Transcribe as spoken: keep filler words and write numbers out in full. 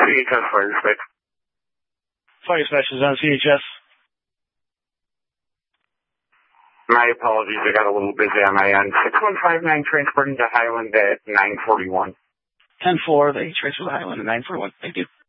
C H S Fire Dispatch. Fire Dispatch is on C H S. My apologies, I got a little busy on my end. six one five nine transporting to Highland at nine forty-one. ten four, they transfer to Highland at nine forty-one. Thank you.